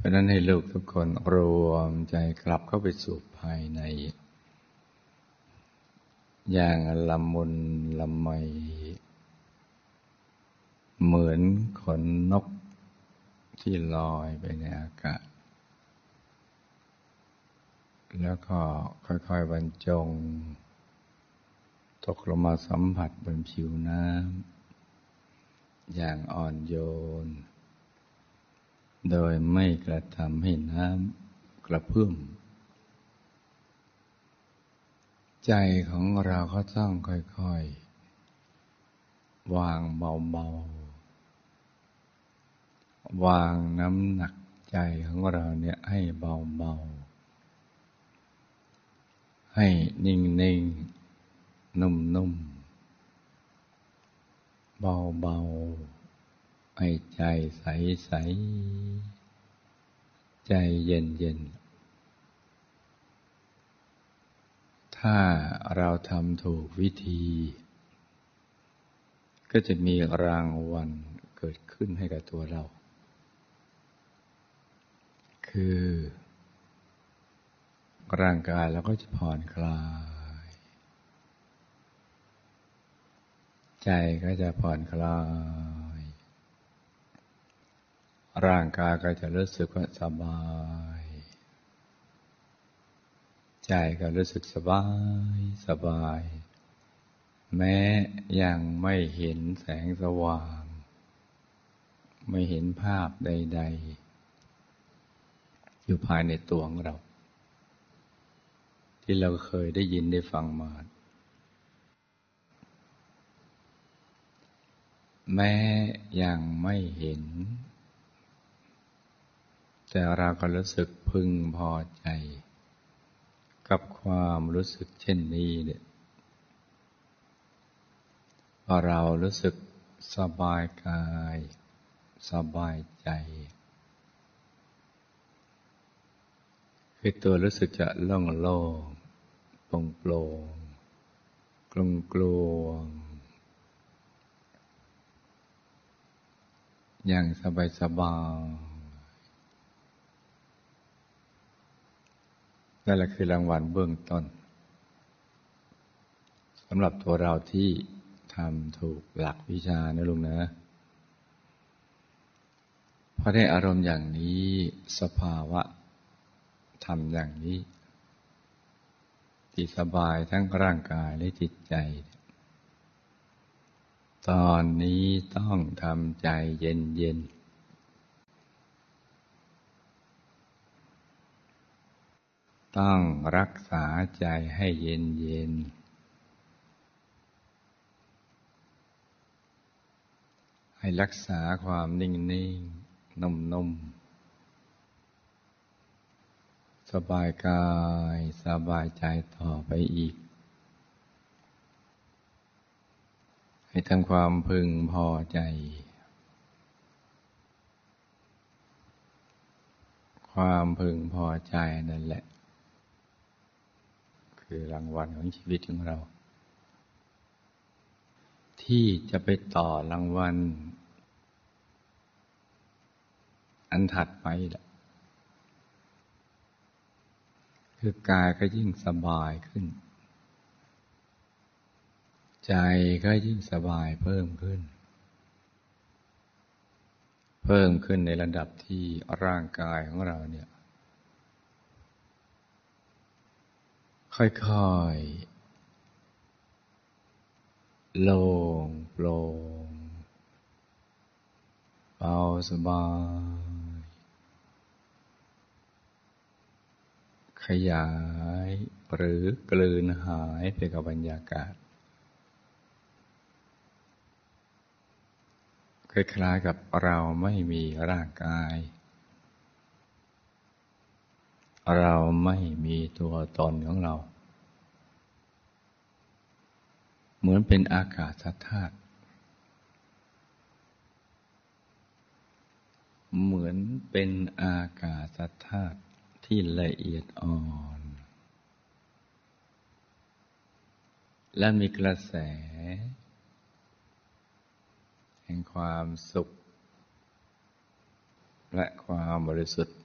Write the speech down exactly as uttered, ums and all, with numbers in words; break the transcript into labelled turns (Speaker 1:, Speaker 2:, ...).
Speaker 1: ราะนั้นให้ลูกทุกคนรวมใจกลับเข้าไปสู่ภายในอย่างละมุนละไมเหมือนขนนกที่ลอยไปในอากาศแล้วก็ค่อยๆบรรจงตกลงมาสัมผัสบนผิวน้ำอย่างอ่อนโยนโดยไม่กระทำให้น้ำกระเพื่อมใจของเราก็ต้องค่อยๆวางเบาๆวางน้ำหนักใจของเราเนี่ยให้เบาๆให้นิ่งๆนุ่มๆเบาๆให้ใจใสๆใจเย็นๆถ้าเราทำถูกวิธีก็จะมีรางวัลเกิดขึ้นให้กับตัวเราคือร่างกายเราก็จะผ่อนคลายใจก็จะผ่อนคลายร่างกายก็จะรู้สึกว่าสบายใจก็รู้สึกสบายสบายแม้ยังไม่เห็นแสงสว่างไม่เห็นภาพใดๆอยู่ภายในตัวของเราที่เราเคยได้ยินได้ฟังมาแม้ยังไม่เห็นแต่เราก็รู้สึกพึงพอใจกับความรู้สึกเช่นนี้เนี่ยพอเรารู้สึกสบายกายสบายใจคือตัวรู้สึกจะโล่งโล่งโปร่งโปร่งกลวงกลวงอย่างสบายสบายนั่นแหละคือรางวัลเบื้องต้นสำหรับตัวเราที่ทำถูกหลักวิชานะลุงนะพอได้อารมณ์อย่างนี้สภาวะทำอย่างนี้ที่สบายทั้งร่างกายและจิตใจตอนนี้ต้องทำใจเย็นๆต้องรักษาใจให้เย็นๆให้รักษาความนิ่งๆนุ่มๆสบายกายสบายใจต่อไปอีกให้ทำความพึงพอใจความพึงพอใจนั่นแหละคือรางวัลของชีวิตของเราที่จะไปต่อรางวัลอันถัดไปล่ะคือกายก็ยิ่งสบายขึ้นใจก็ยิ่งสบายเพิ่มขึ้นเพิ่มขึ้นในระดับที่ร่างกายของเราเนี่ยค่อยๆโล่งโปร่งเบาสบายขยายหรือกลืนหายไปกับบรรยากาศคล้ายๆกับเราไม่มีร่างกายเราไม่มีตัวตนของเราเหมือนเป็นอากาศธาตุเหมือนเป็นอากาศธาตุที่ละเอียดอ่อนและมีกระแสแห่งความสุขและความบริสุทธิ์